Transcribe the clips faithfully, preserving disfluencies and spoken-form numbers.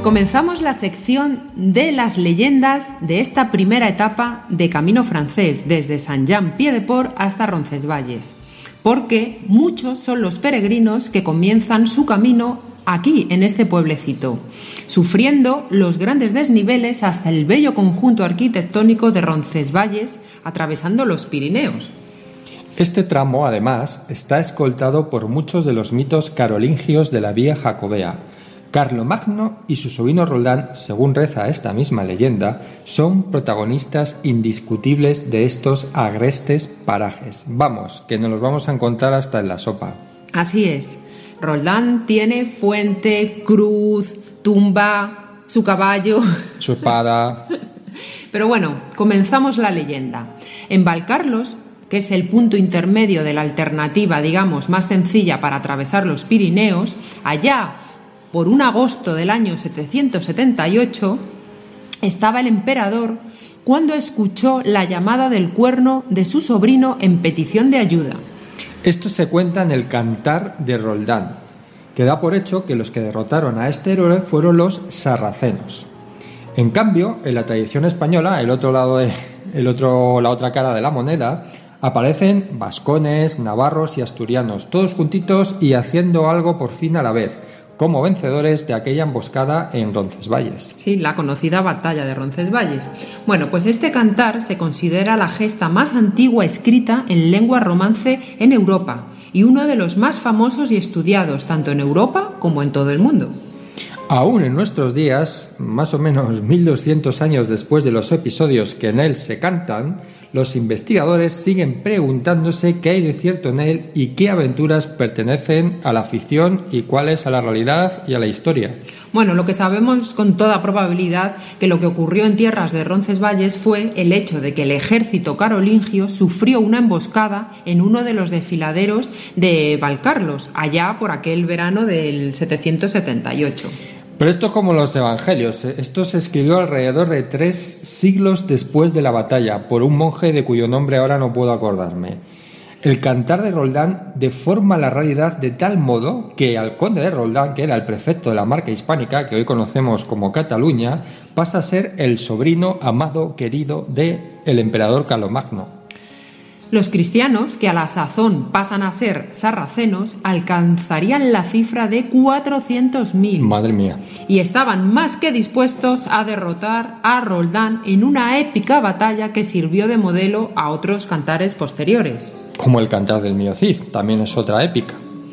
comenzamos la sección de las leyendas de esta primera etapa de Camino Francés, desde Saint-Jean-Pied-de-Port hasta Roncesvalles, porque muchos son los peregrinos que comienzan su camino aquí, en este pueblecito, sufriendo los grandes desniveles hasta el bello conjunto arquitectónico de Roncesvalles, atravesando los Pirineos. Este tramo, además, está escoltado por muchos de los mitos carolingios de la Vía Jacobea. Carlomagno y su sobrino Roldán, según reza esta misma leyenda, son protagonistas indiscutibles de estos agrestes parajes. Vamos, que nos los vamos a encontrar hasta en la sopa. Así es. Roldán tiene fuente, cruz, tumba, su caballo, su espada. Pero bueno, comenzamos la leyenda. En Valcarlos, que es el punto intermedio de la alternativa, digamos, más sencilla para atravesar los Pirineos, allá por un agosto del año setecientos setenta y ocho, estaba el emperador cuando escuchó la llamada del cuerno de su sobrino en petición de ayuda. Esto se cuenta en el Cantar de Roldán, que da por hecho que los que derrotaron a este héroe fueron los sarracenos. En cambio, en la tradición española, el otro lado de, el otro, la otra cara de la moneda, aparecen vascones, navarros y asturianos, todos juntitos y haciendo algo por fin a la vez, como vencedores de aquella emboscada en Roncesvalles. Sí, la conocida batalla de Roncesvalles. Bueno, pues este cantar se considera la gesta más antigua escrita en lengua romance en Europa y uno de los más famosos y estudiados tanto en Europa como en todo el mundo. Aún en nuestros días, más o menos mil doscientos años después de los episodios que en él se cantan, los investigadores siguen preguntándose qué hay de cierto en él y qué aventuras pertenecen a la ficción y cuáles a la realidad y a la historia. Bueno, lo que sabemos con toda probabilidad que lo que ocurrió en tierras de Roncesvalles fue el hecho de que el ejército carolingio sufrió una emboscada en uno de los desfiladeros de Valcarlos, allá por aquel verano del setecientos setenta y ocho. Pero esto es como los evangelios. Esto se escribió alrededor de tres siglos después de la batalla por un monje de cuyo nombre ahora no puedo acordarme. El Cantar de Roldán deforma la realidad de tal modo que al conde de Roldán, que era el prefecto de la marca hispánica, que hoy conocemos como Cataluña, pasa a ser el sobrino amado, querido del emperador Carlomagno. Los cristianos, que a la sazón pasan a ser sarracenos, alcanzarían la cifra de cuatrocientos mil. Madre mía. Y estaban más que dispuestos a derrotar a Roldán en una épica batalla que sirvió de modelo a otros cantares posteriores. Como el Cantar del Mío Cid, también es otra épica.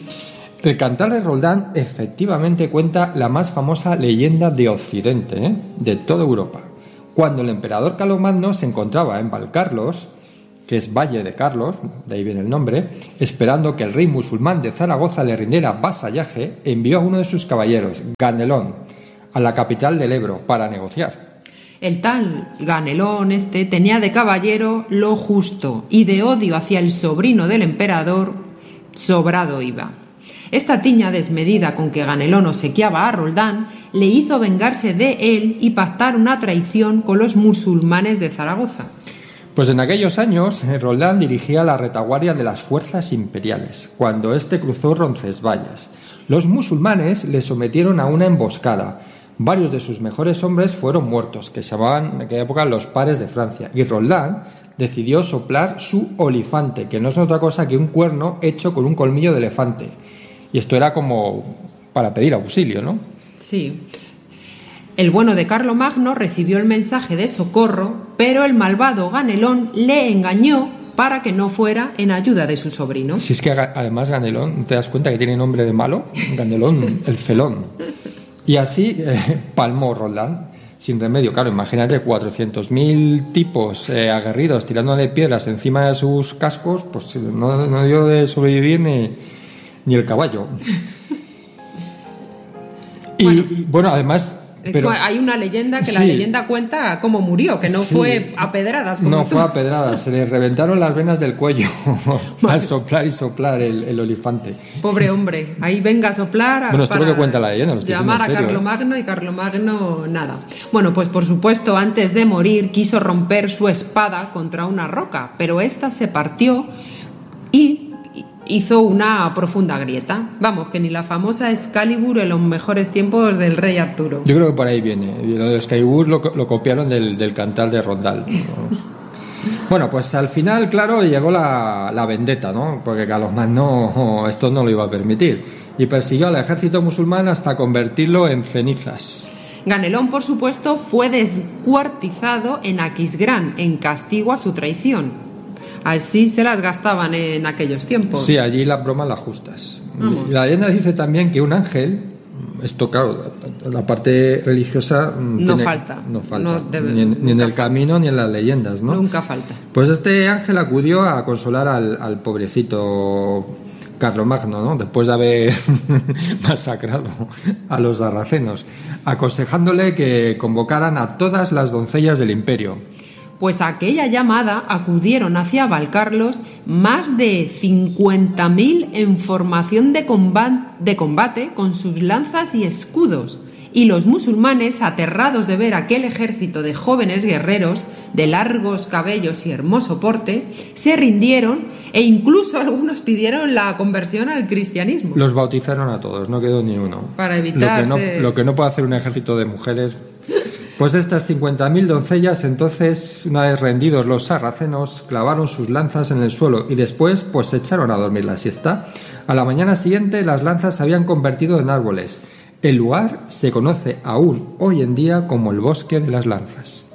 El Cantar de Roldán efectivamente cuenta la más famosa leyenda de Occidente, ¿eh? de toda Europa. Cuando el emperador Carlomagno se encontraba en Valcarlos, que es Valle de Carlos, de ahí viene el nombre, esperando que el rey musulmán de Zaragoza le rindiera vasallaje, envió a uno de sus caballeros, Ganelón, a la capital del Ebro para negociar. El tal Ganelón este tenía de caballero lo justo y de odio hacia el sobrino del emperador sobrado iba. Esta tiña desmedida con que Ganelón obsequiaba a Roldán le hizo vengarse de él y pactar una traición con los musulmanes de Zaragoza. Pues en aquellos años, Roldán dirigía la retaguardia de las fuerzas imperiales, cuando éste cruzó Roncesvalles. Los musulmanes le sometieron a una emboscada. Varios de sus mejores hombres fueron muertos, que se llamaban en aquella época los pares de Francia, y Roldán decidió soplar su olifante, que no es otra cosa que un cuerno hecho con un colmillo de elefante. Y esto era como para pedir auxilio, ¿no? Sí. El bueno de Carlomagno recibió el mensaje de socorro, pero el malvado Ganelón le engañó para que no fuera en ayuda de su sobrino. Si es que además Ganelón, ¿te das cuenta que tiene nombre de malo? Ganelón, el felón. Y así eh, palmó Roldán, sin remedio. Claro, imagínate cuatrocientos mil tipos eh, aguerridos tirándole piedras encima de sus cascos, pues no, no dio de sobrevivir ni, ni el caballo. Y bueno, y, bueno además... Pero, hay una leyenda que sí, la leyenda cuenta cómo murió, que no sí, fue a pedradas. Como no tú. fue a pedradas, se le reventaron las venas del cuello al soplar y soplar el, el olifante. Pobre hombre, ahí venga a soplar. Bueno, esto es lo que cuenta la leyenda. Lo estoy llamar a serio, Carlomagno ¿eh? Y Carlomagno nada. Bueno, pues por supuesto, antes de morir quiso romper su espada contra una roca, pero esta se partió y hizo una profunda grieta. Vamos, que ni la famosa Excalibur en los mejores tiempos del rey Arturo. Yo creo que por ahí viene. Lo de Excalibur lo, lo copiaron del, del cantar de Rondal. Bueno, pues al final, claro, llegó la, la vendetta, ¿no? Porque Carlomagno esto no lo iba a permitir. Y persiguió al ejército musulmán hasta convertirlo en cenizas. Ganelón, por supuesto, fue descuartizado en Aquisgrán, en castigo a su traición. Así se las gastaban en aquellos tiempos. Sí, allí las bromas las justas. Vamos. La leyenda dice también que un ángel, esto claro, la parte religiosa no tiene, falta, no falta no debe, ni, en, ni en el falta. camino ni en las leyendas, ¿no? Nunca falta. Pues este ángel acudió a consolar al, al pobrecito Carlomagno, ¿no? Después de haber masacrado a los sarracenos, aconsejándole que convocaran a todas las doncellas del imperio. Pues a aquella llamada acudieron hacia Valcarlos más de cincuenta mil en formación de combate, de combate con sus lanzas y escudos, y los musulmanes, aterrados de ver aquel ejército de jóvenes guerreros de largos cabellos y hermoso porte, se rindieron e incluso algunos pidieron la conversión al cristianismo. Los bautizaron a todos, no quedó ni uno. Para evitar... Lo que no, lo que no puede hacer un ejército de mujeres... Pues estas cincuenta mil doncellas, entonces, una vez rendidos los sarracenos, clavaron sus lanzas en el suelo y después pues se echaron a dormir la siesta. A la mañana siguiente las lanzas se habían convertido en árboles. El lugar se conoce aún hoy en día como el Bosque de las Lanzas.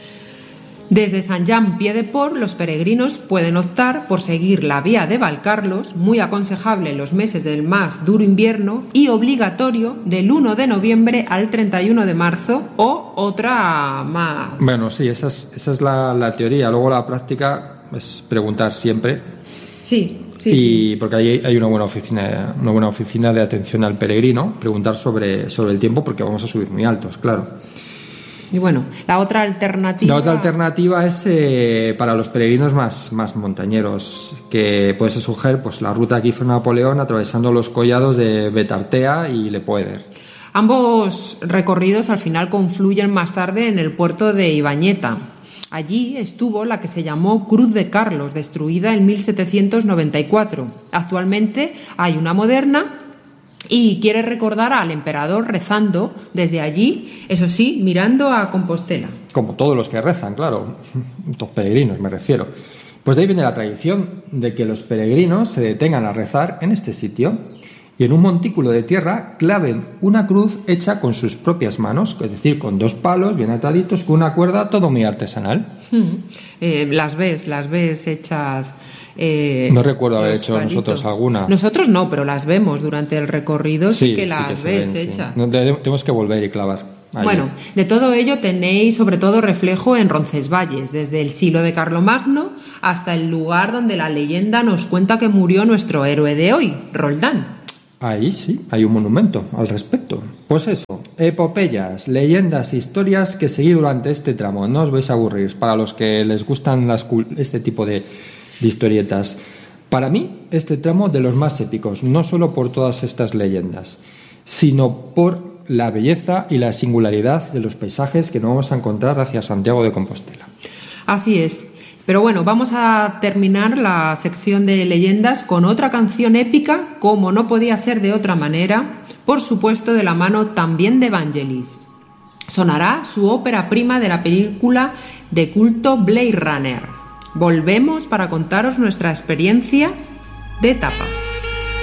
Desde Saint-Jean-Pied-de-Port, los peregrinos pueden optar por seguir la vía de Valcarlos, muy aconsejable en los meses del más duro invierno y obligatorio del uno de noviembre al treinta y uno de marzo, o otra más... Bueno, sí, esa es, esa es la, la teoría. Luego la práctica es preguntar siempre. Sí. Sí, y sí. Porque ahí hay una buena oficina, una buena oficina de atención al peregrino, preguntar sobre, sobre el tiempo, porque vamos a subir muy altos, claro. Y bueno, la otra alternativa... La otra alternativa es eh, para los peregrinos más, más montañeros, que puedes escoger pues, la ruta que hizo Napoleón atravesando los collados de Betartea y Lepoeder. Ambos recorridos al final confluyen más tarde en el puerto de Ibañeta. Allí estuvo la que se llamó Cruz de Carlos, destruida en mil setecientos noventa y cuatro. Actualmente hay una moderna y quiere recordar al emperador rezando desde allí, eso sí, mirando a Compostela. Como todos los que rezan, claro, los peregrinos me refiero. Pues de ahí viene la tradición de que los peregrinos se detengan a rezar en este sitio y en un montículo de tierra claven una cruz hecha con sus propias manos, es decir, con dos palos bien ataditos, con una cuerda, todo muy artesanal. Mm. Eh, las ves, las ves hechas... Eh, no recuerdo haber hecho palitos. Nosotros alguna. Nosotros no, pero las vemos durante el recorrido, sí, sí que las sí que ves ven, hechas. Sí. No, tenemos que volver y clavar. Ahí. Bueno, de todo ello tenéis sobre todo reflejo en Roncesvalles, desde el silo de Carlomagno hasta el lugar donde la leyenda nos cuenta que murió nuestro héroe de hoy, Roldán. Ahí sí, hay un monumento al respecto. Pues eso, epopeyas, leyendas, historias que seguir durante este tramo. No os vais a aburrir para los que les gustan las, este tipo de, de historietas. Para mí, este tramo de los más épicos, no solo por todas estas leyendas, sino por la belleza y la singularidad de los paisajes que nos vamos a encontrar hacia Santiago de Compostela. Así es. Pero bueno, vamos a terminar la sección de leyendas con otra canción épica, como no podía ser de otra manera, por supuesto de la mano también de Vangelis. Sonará su ópera prima de la película de culto Blade Runner. Volvemos para contaros nuestra experiencia de etapa.